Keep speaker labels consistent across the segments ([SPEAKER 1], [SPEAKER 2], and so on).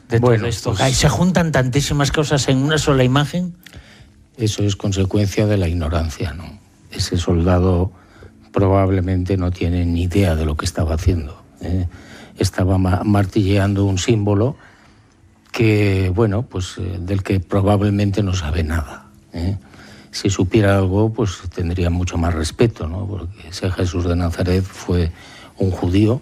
[SPEAKER 1] de todo esto? Pues, ¿se juntan tantísimas cosas en una sola imagen?
[SPEAKER 2] Eso es consecuencia de la ignorancia, ¿no? Ese soldado probablemente no tiene ni idea de lo que estaba haciendo, ¿eh? Estaba martilleando un símbolo que, bueno, pues del que probablemente no sabe nada, ¿eh? Si supiera algo, pues tendría mucho más respeto, ¿no? Porque ese Jesús de Nazaret fue un judío,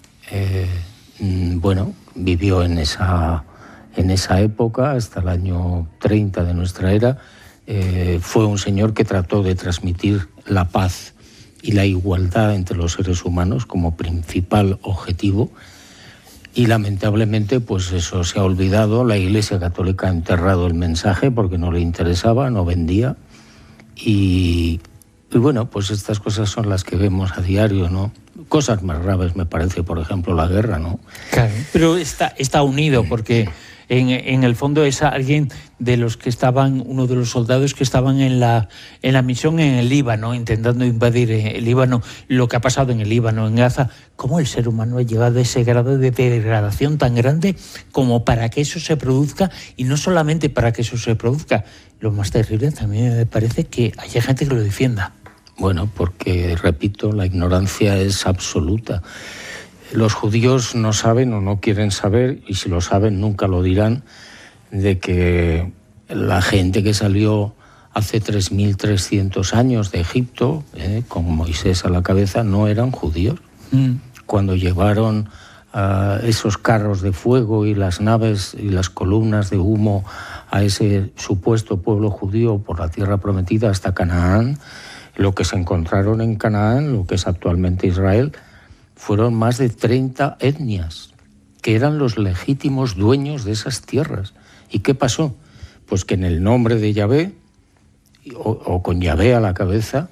[SPEAKER 2] bueno, vivió en esa época hasta el año 30 de nuestra era. Fue un señor que trató de transmitir la paz y la igualdad entre los seres humanos como principal objetivo, y lamentablemente pues eso se ha olvidado. La Iglesia Católica ha enterrado el mensaje porque no le interesaba, no vendía, y bueno, pues estas cosas son las que vemos a diario, ¿no? Cosas más graves me parece, por ejemplo, la guerra, ¿no?
[SPEAKER 1] Claro, pero está unido porque en el fondo es alguien de los que estaban, uno de los soldados que estaban en la misión en el Líbano, intentando invadir el Líbano, lo que ha pasado en el Líbano, en Gaza. ¿Cómo el ser humano ha llegado a ese grado de degradación tan grande como para que eso se produzca? Y no solamente para que eso se produzca, lo más terrible también me parece que haya gente que lo defienda.
[SPEAKER 2] Bueno, porque, repito, la ignorancia es absoluta. Los judíos no saben o no quieren saber, y si lo saben nunca lo dirán, de que la gente que salió hace 3.300 años de Egipto, con Moisés a la cabeza, no eran judíos. Cuando llevaron esos carros de fuego y las naves y las columnas de humo a ese supuesto pueblo judío por la tierra prometida hasta Canaán, lo que se encontraron en Canaán, lo que es actualmente Israel, fueron más de 30 etnias, que eran los legítimos dueños de esas tierras. ¿Y qué pasó? Pues que en el nombre de Yahvé, o con Yahvé a la cabeza,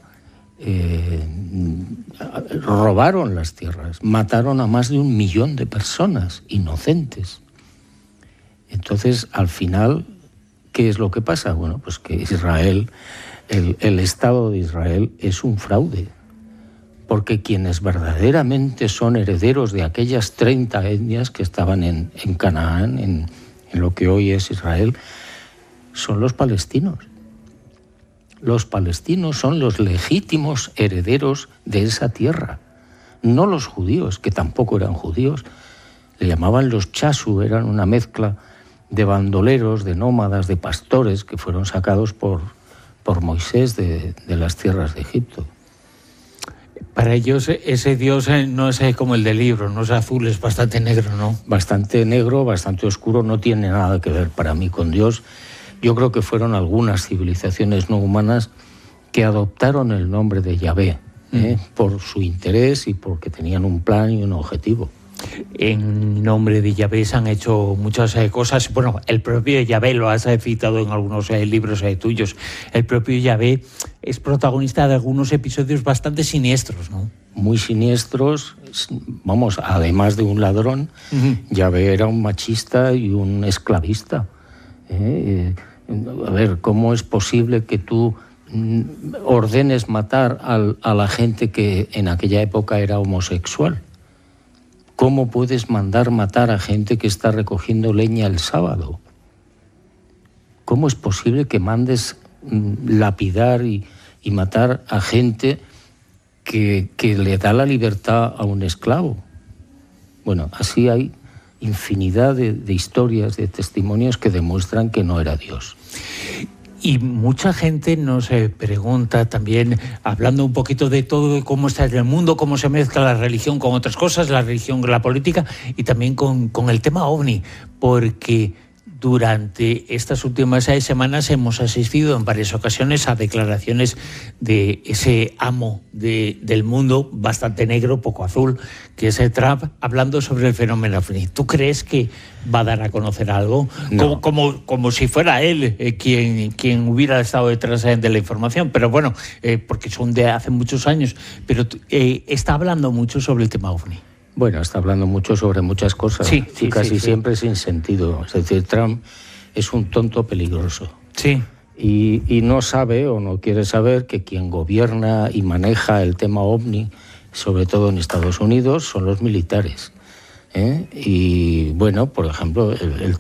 [SPEAKER 2] robaron las tierras, mataron a más de 1 millón de personas inocentes. Entonces, al final, ¿qué es lo que pasa? Bueno, pues que Israel, el Estado de Israel es un fraude, porque quienes verdaderamente son herederos de aquellas 30 etnias que estaban en Canaán, en lo que hoy es Israel, son los palestinos. Los palestinos son los legítimos herederos de esa tierra, no los judíos, que tampoco eran judíos. Le llamaban los chasu, eran una mezcla de bandoleros, de nómadas, de pastores que fueron sacados por Moisés de las tierras de Egipto.
[SPEAKER 1] Para ellos ese Dios no es como el del libro, no es azul, es bastante negro, ¿no?
[SPEAKER 2] Bastante negro, bastante oscuro, no tiene nada que ver para mí con Dios. Yo creo que fueron algunas civilizaciones no humanas que adoptaron el nombre de Yahvé, por su interés y porque tenían un plan y un objetivo.
[SPEAKER 1] En nombre de Yahvé se han hecho muchas cosas. Bueno, el propio Yahvé, lo has citado en algunos libros tuyos, el propio Yahvé es protagonista de algunos episodios bastante siniestros, ¿no?
[SPEAKER 2] Muy siniestros, vamos, además de un ladrón, Yahvé era un machista y un esclavista. A ver, ¿cómo es posible que tú ordenes matar a la gente que en aquella época era homosexual? ¿Cómo puedes mandar matar a gente que está recogiendo leña el sábado? ¿Cómo es posible que mandes lapidar y matar a gente que le da la libertad a un esclavo? Bueno, así hay infinidad de historias, de testimonios que demuestran que no era Dios.
[SPEAKER 1] Y mucha gente nos pregunta también, hablando un poquito de todo, de cómo está el mundo, cómo se mezcla la religión con otras cosas, la religión con la política y también con el tema OVNI, porque durante estas últimas semanas hemos asistido en varias ocasiones a declaraciones de ese amo del mundo, bastante negro, poco azul, que es Trump, hablando sobre el fenómeno OVNI. ¿Tú crees que va a dar a conocer algo?
[SPEAKER 2] No.
[SPEAKER 1] Como si fuera él quien hubiera estado detrás de la información, pero bueno, porque son de hace muchos años, pero está hablando mucho sobre el tema OVNI.
[SPEAKER 2] Bueno, está hablando mucho sobre muchas cosas,
[SPEAKER 1] y
[SPEAKER 2] casi siempre sin sentido. Es decir, Trump es un tonto peligroso.
[SPEAKER 1] Sí.
[SPEAKER 2] Y no sabe o no quiere saber que quien gobierna y maneja el tema OVNI, sobre todo en Estados Unidos, son los militares. Y bueno, por ejemplo, el